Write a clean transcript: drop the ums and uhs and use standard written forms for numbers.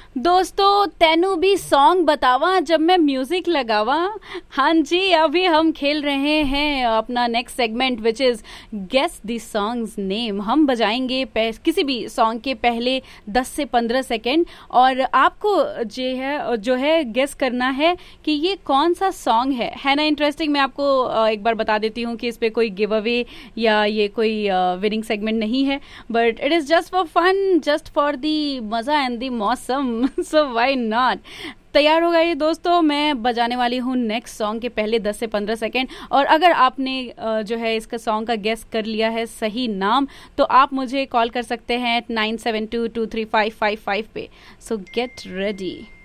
दोस्तों तेनू भी सॉन्ग बतावा जब मैं म्यूजिक लगावा। हाँ जी, अभी हम खेल रहे हैं अपना next segment which is guess the songs name. हम बजाएंगे किसी भी सॉन्ग के पहले 10 से 15 सेकेंड और आपको जो है गेस करना है कि ये कौन सा सॉन्ग है ना। इंटरेस्टिंग। मैं आपको एक बार बता देती हूँ कि इस पे कोई गिव अवे या ये कोई विनिंग सेगमेंट नहीं है, but it is just for fun, just for the मजा एंड दी मौसम। So why not. तैयार हो गए दोस्तों, मैं बजाने वाली हूँ नेक्स्ट सॉन्ग के पहले 10 से 15 सेकेंड और अगर आपने जो है इसका सॉन्ग का गेस कर लिया है सही नाम तो आप मुझे कॉल कर सकते हैं 97223555 पे। सो गेट रेडी।